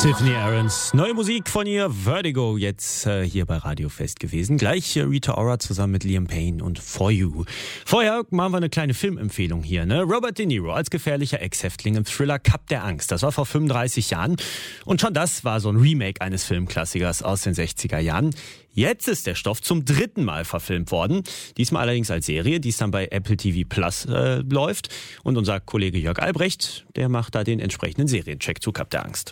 Tiffany Aarons, neue Musik von ihr, Vertigo, jetzt hier bei Radio Fest gewesen. Gleich Rita Ora zusammen mit Liam Payne und For You. Vorher machen wir eine kleine Filmempfehlung hier. Robert De Niro als gefährlicher Ex-Häftling im Thriller Kap der Angst. Das war vor 35 Jahren. Und schon das war so ein Remake eines Filmklassikers aus den 60er Jahren. Jetzt ist der Stoff zum 3. Mal verfilmt worden. Diesmal allerdings als Serie, die es dann bei Apple TV Plus läuft. Und unser Kollege Jörg Albrecht, der macht da den entsprechenden Seriencheck zu Kap der Angst.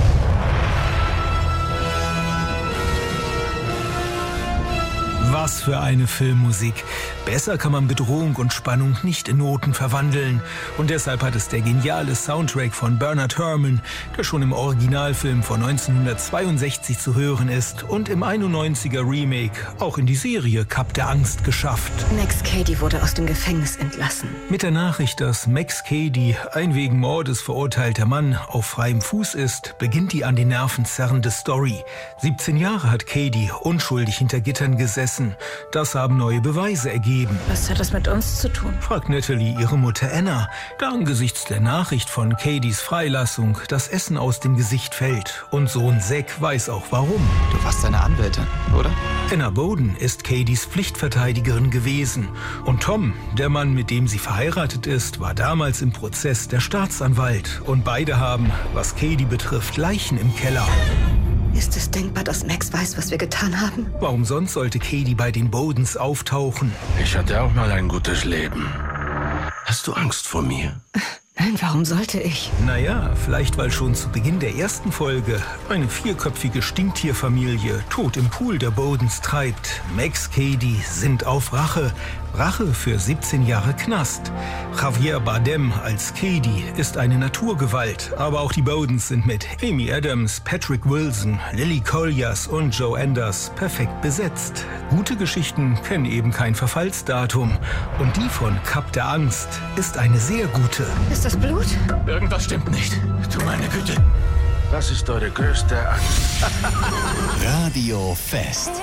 Was für eine Filmmusik. Besser kann man Bedrohung und Spannung nicht in Noten verwandeln. Und deshalb hat es der geniale Soundtrack von Bernard Herrmann, der schon im Originalfilm von 1962 zu hören ist und im 91er Remake auch in die Serie Kap der Angst geschafft. Max Cady wurde aus dem Gefängnis entlassen. Mit der Nachricht, dass Max Cady, ein wegen Mordes verurteilter Mann, auf freiem Fuß ist, beginnt die an die Nerven zerrende Story. 17 Jahre hat Cady unschuldig hinter Gittern gesessen. Das haben neue Beweise ergeben. Was hat das mit uns zu tun? Fragt Natalie ihre Mutter Anna, da angesichts der Nachricht von Cadys Freilassung das Essen aus dem Gesicht fällt. Und Sohn Zack weiß auch warum. Du warst seine Anwältin, oder? Anna Boden ist Cadys Pflichtverteidigerin gewesen. Und Tom, der Mann, mit dem sie verheiratet ist, war damals im Prozess der Staatsanwalt. Und beide haben, was Cady betrifft, Leichen im Keller. Ist es denkbar, dass Max weiß, was wir getan haben? Warum sonst sollte Cady bei den Bodens auftauchen? Ich hatte auch mal ein gutes Leben. Hast du Angst vor mir? Nein, warum sollte ich? Naja, vielleicht weil schon zu Beginn der ersten Folge eine 4-köpfige Stinktierfamilie tot im Pool der Bodens treibt. Max Cady sinnt auf Rache. Rache für 17 Jahre Knast. Javier Bardem als Cady ist eine Naturgewalt, aber auch die Bodens sind mit Amy Adams, Patrick Wilson, Lily Collins und Joe Anders perfekt besetzt. Gute Geschichten kennen eben kein Verfallsdatum und die von Kap der Angst ist eine sehr gute. Ist das Blut? Irgendwas stimmt nicht. Du meine Güte. Was ist eure größte Angst? Radio Fest.